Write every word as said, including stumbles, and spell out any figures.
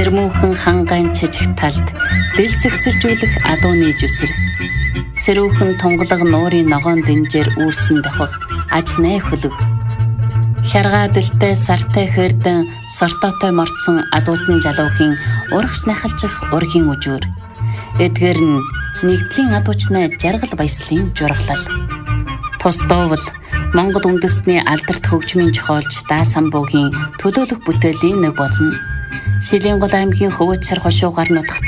Сэрмүүхэн хангайн чижиг талд дэлсэгсэлжүүлэх адууны жүсэр. Сэрүүхэн тунгалаг нуурын ногоон дэнжээр үүрсэн давхах аж най хөлөг. Хяргаадалтай сартай хэрдэн сортоотой морцсон адуутан жалуухийн урагш нахалжих ургийн үжүүр. Эдгээр нь нэгдлийн адуучнаа жаргал баяслын жургалал. Тус доовол Монгол үндэстний алдарт хөгжмийн зохиолч Даа Самбуугийн төлөөлөх бүтээлийн нэг болно. Шилэнгол аймгийн Хөвөчсар хошуу гар нутагт